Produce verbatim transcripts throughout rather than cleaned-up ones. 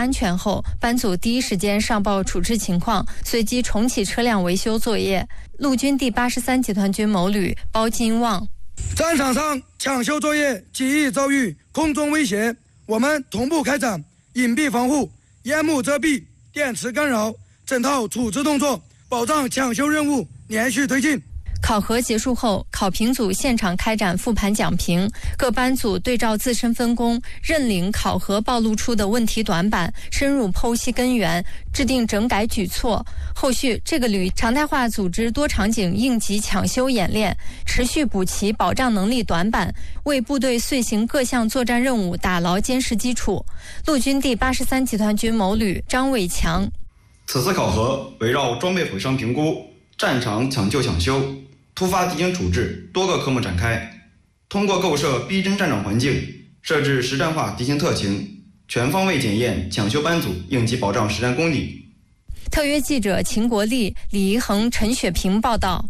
安全后，班组第一时间上报处置情况，随即重启车辆维修作业。陆军第八十三集团军某旅包金旺： 战场上抢修作业极易遭遇空中威胁，我们同步开展隐蔽防护、烟幕遮蔽、电磁干扰整套处置动作，保障抢修任务连续推进。 考核结束后，考评组现场开展复盘讲评，各班组对照自身分工，认领考核暴露出的问题短板，深入剖析根源，制定整改举措。后续这个旅常态化组织多场景应急抢修演练，持续补齐保障能力短板，为部队遂行各项作战任务打牢坚实基础。陆军第八十三集团军某旅张伟强： 此次考核围绕装备毁伤评估、战场抢救抢修、突发敌情处置多个科目展开，通过构设逼真战场环境，设置实战化敌情特情，全方位检验抢修班组应急保障实战功底。 特约记者秦国立、李怡恒、陈雪平报道。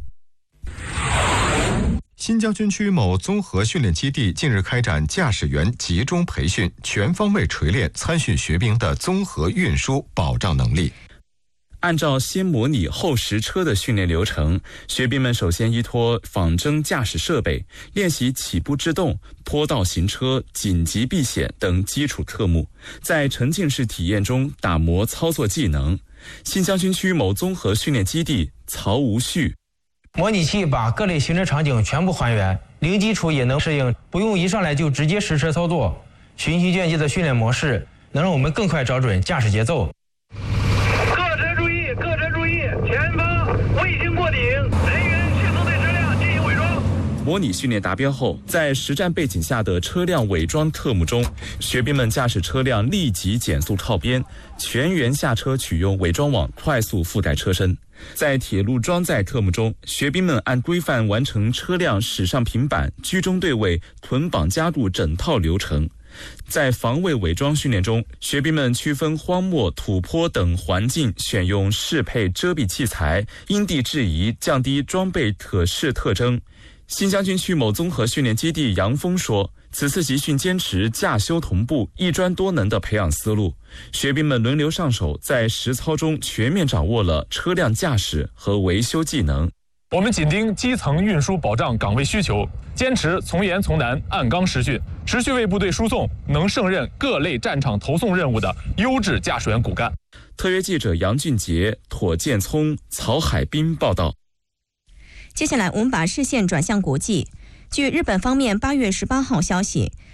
新疆军区某综合训练基地近日开展驾驶员集中培训，全方位锤炼参训学兵的综合运输保障能力。 按照先模拟后实车的训练流程，学兵们首先依托仿真驾驶设备，练习起步制动、坡道行车、紧急避险等基础科目，在沉浸式体验中打磨操作技能。新疆军区某综合训练基地曹无旭： 模拟器把各类行车场景全部还原，零基础也能适应，不用一上来就直接实车操作。循序渐进的训练模式能让我们更快找准驾驶节奏。 前方卫星过顶，人员迅速对车辆进行伪装。 模拟训练达标后，在实战背景下的车辆伪装特目中，学兵们驾驶车辆立即减速靠边，全员下车取用伪装网快速覆盖车身。在铁路装载特目中，学兵们按规范完成车辆驶上平板、居中对位、臀绑加固整套流程。在防卫伪装训练中，学兵们区分荒漠、土坡等环境，选用适配遮蔽器材，因地制宜，降低装备可视特征。新疆军区某综合训练基地杨峰说，此次集训坚持驾修同步、一专多能的培养思路，学兵们轮流上手，在实操中全面掌握了车辆驾驶和维修技能。 我们紧盯基层运输保障岗位需求，坚持从严从难、按纲实训，持续为部队输送能胜任各类战场投送任务的优质驾驶员骨干。 特约记者杨俊杰、妥建聪、曹海滨报道。 接下来，我们把视线转向国际。据日本方面八月十八号消息，